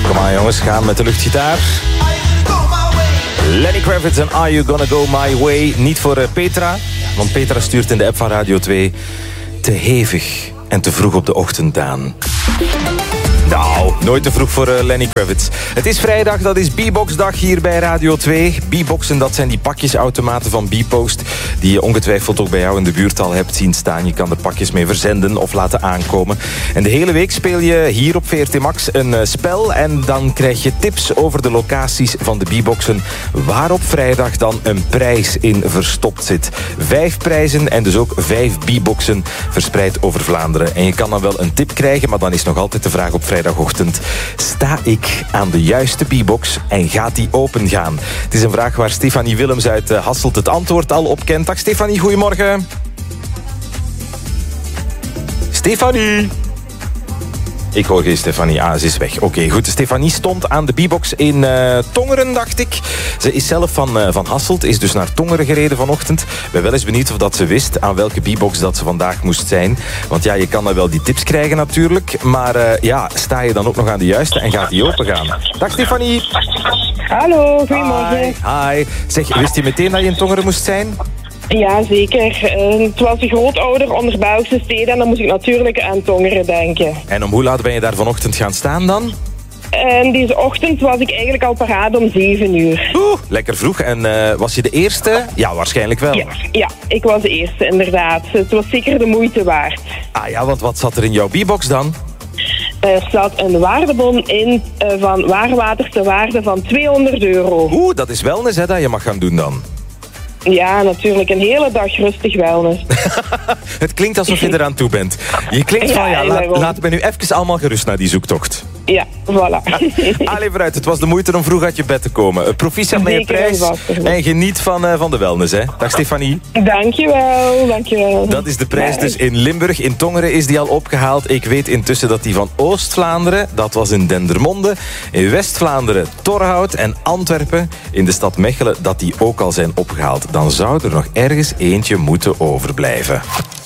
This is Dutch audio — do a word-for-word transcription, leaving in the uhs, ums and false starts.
Kom aan jongens, gaan met de luchtgitaar. Lenny Kravitz en Are You Gonna Go My Way. Niet voor uh, Petra, want Petra stuurt in de app van Radio twee... te hevig en te vroeg op de ochtend aan. Nou, nooit te vroeg voor uh, Lenny Kravitz. Het is vrijdag, dat is B-Box-dag hier bij Radio twee. B-Boxen, dat zijn die pakjesautomaten van B-Post... die je ongetwijfeld ook bij jou in de buurt al hebt zien staan. Je kan er pakjes mee verzenden of laten aankomen. En de hele week speel je hier op V R T Max een uh, spel... en dan krijg je tips over de locaties van de B-Boxen... waar op vrijdag dan een prijs in verstopt zit. Vijf prijzen en dus ook vijf B-Boxen verspreid over Vlaanderen. En je kan dan wel een tip krijgen, maar dan is nog altijd de vraag op vrijdag... Vrijdagochtend, sta ik aan de juiste B-box en gaat die open gaan? Het is een vraag waar Stefanie Willems uit Hasselt het antwoord al op kent. Dag Stefanie, goedemorgen. Stefanie. Ik hoor geen Stefanie. Ah, ze is weg. Oké, okay, goed. Stefanie stond aan de B-box in uh, Tongeren, dacht ik. Ze is zelf van, uh, van Hasselt, is dus naar Tongeren gereden vanochtend. Ik ben wel eens benieuwd of dat ze wist aan welke B-box dat ze vandaag moest zijn. Want ja, je kan dan wel die tips krijgen natuurlijk. Maar uh, ja, sta je dan ook nog aan de juiste en gaat die open gaan? Dag Stefanie. Hallo, goedemorgen. Hi. Hi. Zeg, wist je meteen dat je in Tongeren moest zijn? Ja, zeker. Uh, het was een grootouder onder Belgische steden en dan moest ik natuurlijk aan Tongeren denken. En om hoe laat ben je daar vanochtend gaan staan dan? En deze ochtend was ik eigenlijk al paraat om zeven uur. Oeh, lekker vroeg. En uh, was je de eerste? Ja, waarschijnlijk wel. Ja, ja, ik was de eerste, inderdaad. Het was zeker de moeite waard. Ah ja, want wat zat er in jouw B-box dan? Er zat een waardebon in uh, van Waarwaters ter waarde van tweehonderd euro. Oeh, dat is wellness hè, dat je mag gaan doen dan. Ja, natuurlijk. Een hele dag rustig wellness. Het klinkt alsof je eraan toe bent. Je klinkt van, ja, laat, laat me nu even allemaal gerust naar die zoektocht. Ja, voilà. Allee vooruit, het was de moeite om vroeg uit je bed te komen. Proficiat met je prijs en geniet van, uh, van de wellness, hè. Dag Stefanie. Dankjewel, dankjewel. Dat is de prijs dus in Limburg. In Tongeren is die al opgehaald. Ik weet intussen dat die van Oost-Vlaanderen, dat was in Dendermonde, in West-Vlaanderen, Torhout en Antwerpen, in de stad Mechelen, dat die ook al zijn opgehaald. Dan zou er nog ergens eentje moeten overblijven.